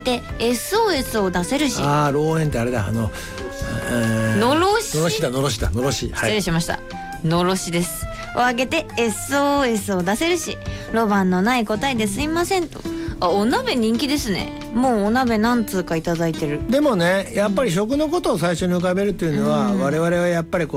で SOS を出せるし。 ああ、老猿ってあれだ、 のろし。 のろしだ、のろしだ、のろし。 失礼しました。のろしです。をあげて SOS を出せるし、ロマンのない答えですいませんと。あ、お鍋人気ですね。もうお鍋何通かいただいてる。 でもね、やっぱり食のことを最初に浮かべるっていうのは、我々はやっぱりこう